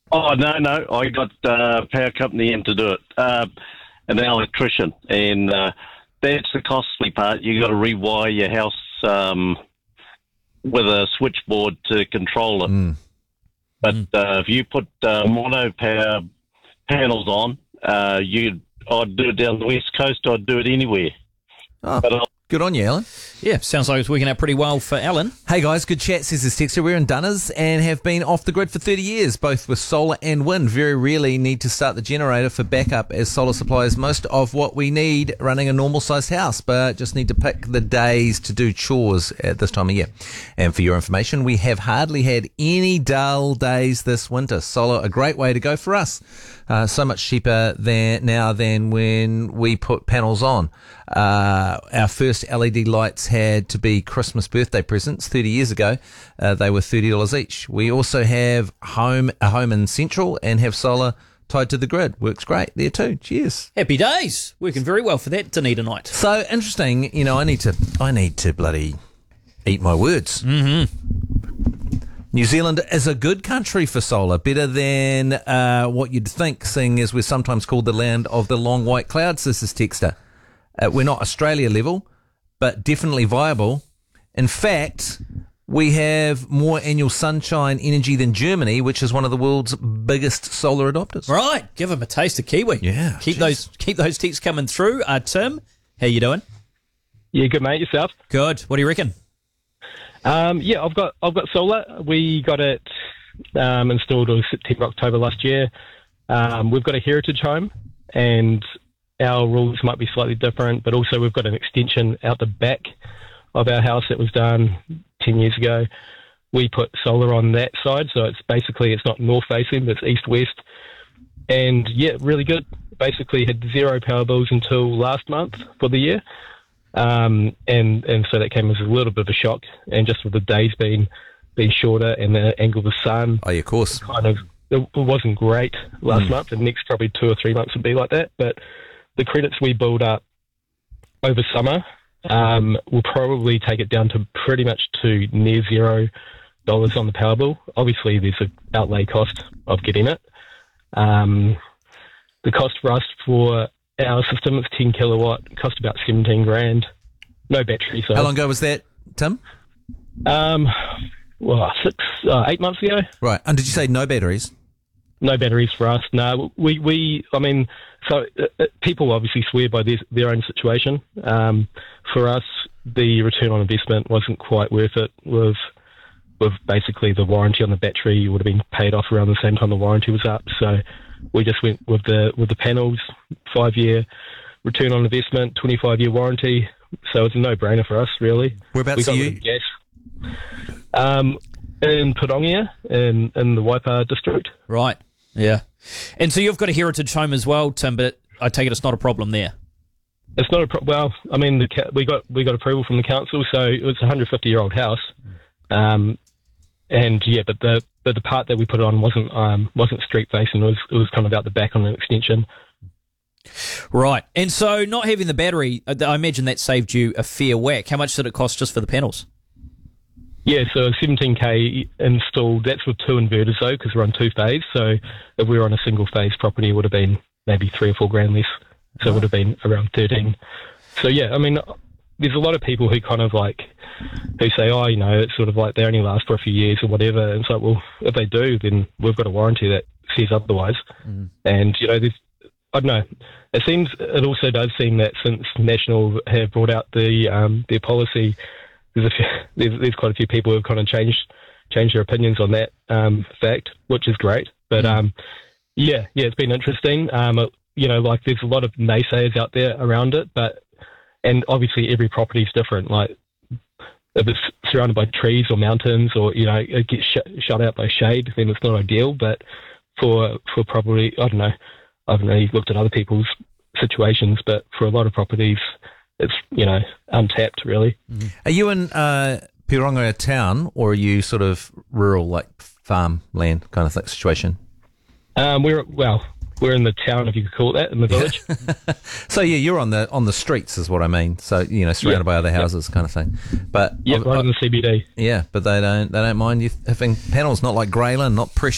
Oh, no. I got power company in to do it. An electrician. And that's the costly part. You got to rewire your house with a switchboard to control it. But if you put mono power panels on, I'd do it down the west coast. I'd do it anywhere. Oh, But good on you, Alan. Yeah, sounds like it's working out pretty well for Alan. Hey guys, good chat, says this texter. We're in Dunners and have been off the grid for 30 years, both with solar and wind. Very rarely need to start the generator for backup, as solar supplies most of what we need running a normal sized house, but just need to pick the days to do chores at this time of year. And for your information, we have hardly had any dull days this winter. Solar, a great way to go for us. So much cheaper than when we put panels on. Our first LED lights had to be Christmas birthday presents 30 years ago. They were $30 each. We also have a home in Central and have solar tied to the grid. Works great there too. Cheers. Happy days. Working very well for that Dunedin night. So interesting. You know, I need to bloody eat my words. New Zealand is a good country for solar, better than what you'd think, seeing as we're sometimes called the land of the long white clouds, this is Texter. We're not Australia level, but definitely viable. In fact, we have more annual sunshine energy than Germany, which is one of the world's biggest solar adopters. Right, give them a taste of Kiwi. Yeah, keep those texts coming through. Tim, how you doing? Yeah, good mate. Yourself? Good. What do you reckon? Yeah, I've got solar. We got it installed in September, October last year. We've got a heritage home, and our rules might be slightly different, but also we've got an extension out the back of our house that was done 10 years ago. We put solar on that side, so it's not north facing, but it's east west. And yeah, really good. Basically had zero power bills until last month for the year. And so that came as a little bit of a shock, and just with the days being shorter and the angle of the sun. Oh, yeah, of course. It wasn't great last month, and next probably 2 or 3 months would be like that. But the credits we build up over summer will probably take it down to pretty much to near $0 on the power bill. Obviously, there's an outlay cost of getting it. The cost for us for our system is 10 kilowatt, cost about 17 grand. No battery. So how long ago was that, Tim? 8 months ago. Right. And did you say no batteries? No batteries for us. No, people obviously swear by their own situation. For us, the return on investment wasn't quite worth it. With basically the warranty on the battery would have been paid off around the same time the warranty was up. So we just went with the panels, 5-year return on investment, 25-year warranty. So it's a no-brainer for us, really. Whereabouts are you? Gas. In Parongia, in the Waipa district. Right. Yeah. And so you've got a heritage home as well, Tim, but I take it it's not a problem there. It's not a problem. Well, I mean, we got approval from the council, so it was a 150-year-old house. And yeah, but the part that we put it on wasn't street facing. It was kind of out the back on an extension. Right. And so not having the battery, I imagine that saved you a fair whack. How much did it cost just for the panels? Yeah, so 17K installed. That's with 2 inverters though, because we're on 2-phase. So if we were on a single-phase property, it would have been maybe 3 or 4 grand less. So it would have been around 13. So yeah, I mean, there's a lot of people who kind of who say, oh, it's sort of like they only last for a few years or whatever. And it's like, well, if they do, then we've got a warranty that says otherwise. And I don't know. It also does seem that since National have brought out their policy, there's quite a few people who have kind of changed their opinions on that fact, which is great. But yeah, it's been interesting. There's a lot of naysayers out there around it, and obviously every property is different. Like if it's surrounded by trees or mountains, or it gets shut out by shade, then it's not ideal. But for probably, I don't know. You've looked at other people's situations, but for a lot of properties, it's untapped really. Are you in Pironga town, or are you sort of rural, like farmland kind of situation? We're in the town, if you could call it that, in the village. So yeah, you're on the streets, is what I mean. So surrounded by other houses, kind of thing. But right in the CBD. Yeah, but they don't mind you having panels, not like Grayland, not pressure.